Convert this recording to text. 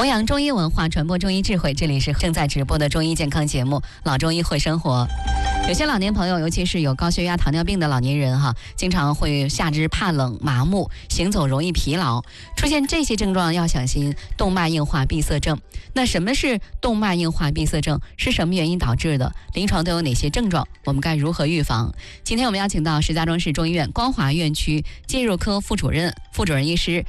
弘扬中医文化，传播中医智慧，这里是正在直播的中医健康节目《老中医会生活》。有些老年朋友，尤其是有高血压、糖尿病的老年人经常会下肢怕冷、麻木，行走容易疲劳。出现这些症状要小心动脉硬化闭塞症。那什么是动脉硬化闭塞症？是什么原因导致的？临床都有哪些症状？我们该如何预防？今天我们邀请到石家庄市中医院光华院区介入科副主任医师